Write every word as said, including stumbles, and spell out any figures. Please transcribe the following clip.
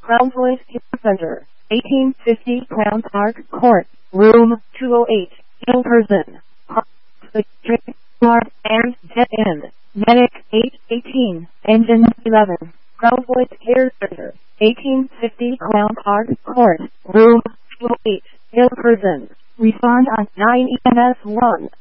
Crown Point Care Center, eighteen fifty Crown Park Court, room two oh eight, ill person, the and jet in, medic eight eighteen, engine eleven, Crown Point Care Center, eighteen fifty Crown Park Court, room two oh eight, ill person, respond on nine E M S one.